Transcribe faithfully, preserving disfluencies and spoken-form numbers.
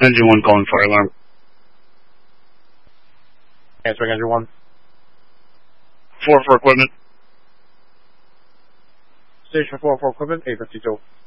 Engine one calling fire alarm. Answering engine one. Four for equipment. Station four for equipment, eight fifty-two.